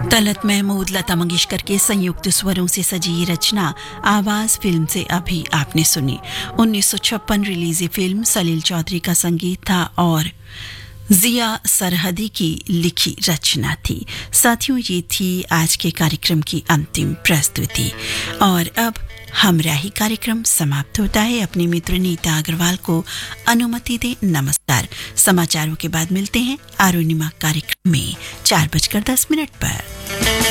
तलत महमूद लता मंगेशकर के संयुक्त स्वरों से सजी ये रचना आवाज फिल्म से अभी आपने सुनी। 1956 रिलीज ये फिल्म सलील चौधरी का संगीत था और जिया सरहदी की लिखी रचना थी। साथियों, ये थी आज के कार्यक्रम की अंतिम प्रस्तुति और अब हमराही कार्यक्रम समाप्त होता है। अपनी मित्र नीता अग्रवाल को अनुमति दे नमस्कार। समाचारों के बाद मिलते हैं अरुणिमा कार्यक्रम में 4:10 पर।